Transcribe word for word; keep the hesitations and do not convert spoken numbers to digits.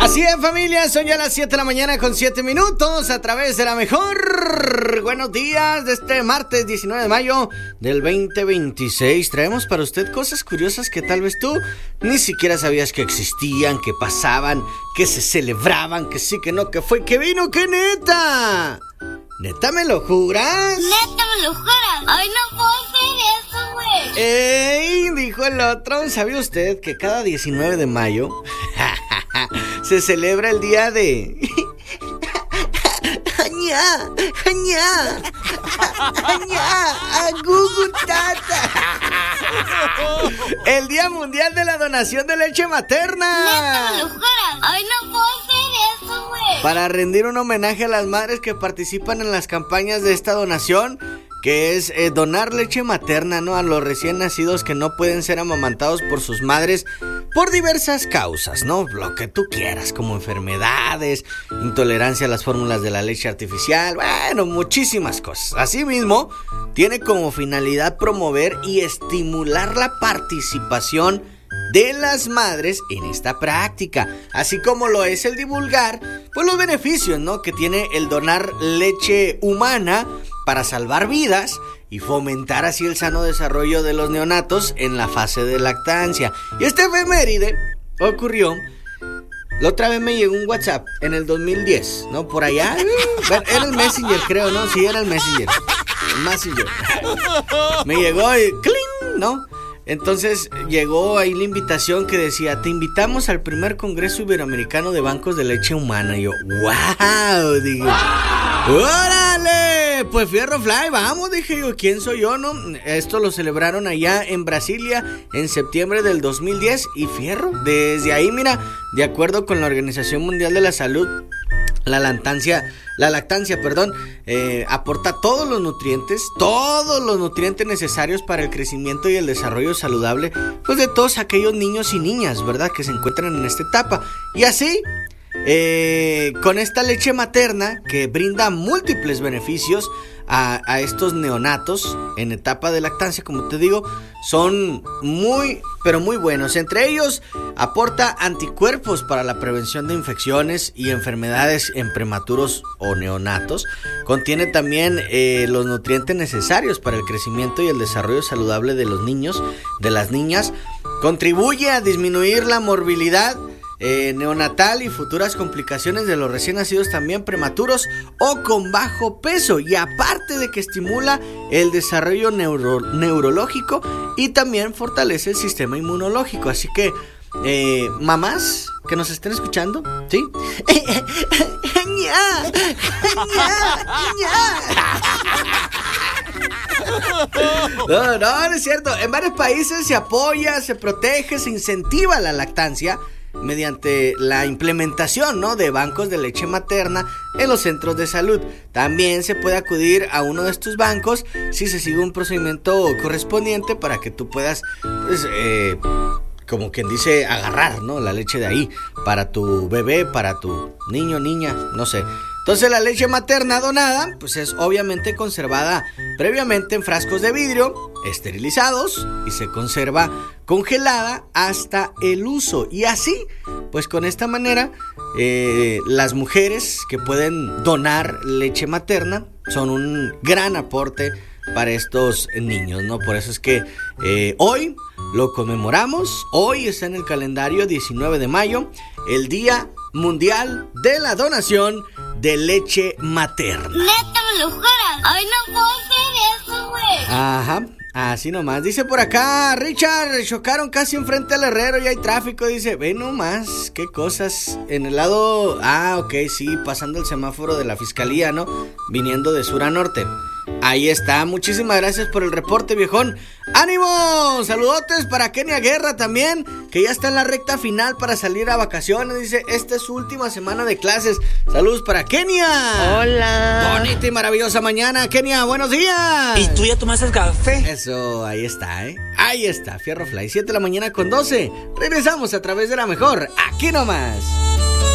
Así es, familia, son ya las siete de la mañana con siete minutos a través de la mejor. Buenos días de este martes diecinueve de mayo del veinte veintiséis. Traemos para usted cosas curiosas que tal vez tú ni siquiera sabías que existían, que pasaban, que se celebraban, que sí, que no, que fue, que vino, que neta. ¿Neta me lo juras? ¿Neta me lo juras? Ay, no puedo hacer eso, güey. ¡Ey! Dijo el otro. ¿Sabía usted que cada diecinueve de mayo se celebra el día de... ¡Añá! ¡Añá! ¡Añá! ¡Agugutata! El Día Mundial de la Donación de Leche Materna. ¿Neta me lo juras? Ay, no puedo hacer eso, güey. Para rendir un homenaje a las madres que participan en las campañas de esta donación, que es eh, donar leche materna, ¿no? A los recién nacidos que no pueden ser amamantados por sus madres por diversas causas, ¿no? Lo que tú quieras, como enfermedades, intolerancia a las fórmulas de la leche artificial, bueno, muchísimas cosas. Asimismo, tiene como finalidad promover y estimular la participación de las madres en esta práctica, así como lo es el divulgar, pues los beneficios, ¿no? Que tiene el donar leche humana para salvar vidas y fomentar así el sano desarrollo de los neonatos en la fase de lactancia. Y este efeméride ocurrió, la otra vez me llegó un WhatsApp en el dos mil diez, ¿no? Por allá, bueno, era el Messenger, creo, ¿no? Sí, era el Messenger, el Messenger. Me llegó y ¡cling! ¿No? Entonces llegó ahí la invitación que decía: te invitamos al primer Congreso Iberoamericano de Bancos de Leche Humana. Y yo, ¡wow! Dije, ¡órale! Pues fierro fly, vamos, dije yo, ¿quién soy yo, no? Esto lo celebraron allá en Brasilia en septiembre del dos mil diez y fierro. Desde ahí, mira, de acuerdo con la Organización Mundial de la Salud, La lactancia, la lactancia, perdón, eh, aporta todos los nutrientes, todos los nutrientes necesarios para el crecimiento y el desarrollo saludable, pues de todos aquellos niños y niñas, ¿verdad?, que se encuentran en esta etapa. Y así, eh, con esta leche materna que brinda múltiples beneficios a, a estos neonatos en etapa de lactancia, como te digo, son muy, pero muy buenos. Entre ellos, aporta anticuerpos para la prevención de infecciones y enfermedades en prematuros o neonatos. Contiene también eh, los nutrientes necesarios para el crecimiento y el desarrollo saludable de los niños, de las niñas. Contribuye a disminuir la morbilidad Eh, neonatal y futuras complicaciones de los recién nacidos también prematuros o con bajo peso, y aparte de que estimula el desarrollo neuro, neurológico y también fortalece el sistema inmunológico. Así que eh, mamás que nos estén escuchando, ¿sí? No, no, no es cierto. En varios países se apoya, se protege, se incentiva la lactancia mediante la implementación, ¿no?, de bancos de leche materna en los centros de salud. También se puede acudir a uno de estos bancos si se sigue un procedimiento correspondiente para que tú puedas, pues, eh, como quien dice, agarrar, ¿no?, la leche de ahí para tu bebé, para tu niño, niña, no sé. Entonces la leche materna donada pues es obviamente conservada previamente en frascos de vidrio esterilizados y se conserva congelada hasta el uso. Y así, pues con esta manera, eh, las mujeres que pueden donar leche materna son un gran aporte para estos niños, ¿no? Por eso es que eh, hoy lo conmemoramos. Hoy está en el calendario diecinueve de mayo, el Día Mundial de la Donación de Leche Materna. ¿Neta me lo juras? Ay, no puedo hacer eso, güey. Ajá, así nomás. Dice por acá, Richard, chocaron casi enfrente al herrero y hay tráfico. Dice, ve nomás, qué cosas. En el lado, ah, ok, sí, pasando el semáforo de la fiscalía, ¿no? Viniendo de sur a norte. Ahí está, muchísimas gracias por el reporte, viejón. ¡Ánimo! Saludotes para Kenia Guerra también, que ya está en la recta final para salir a vacaciones. Dice, esta es su última semana de clases. Saludos para Kenia. Hola. Bonita y maravillosa mañana, Kenia, buenos días. ¿Y tú ya tomaste el café? Eso, ahí está, ¿eh? Ahí está, Fierro Fly, siete de la mañana con doce. Regresamos a través de la mejor, aquí nomás.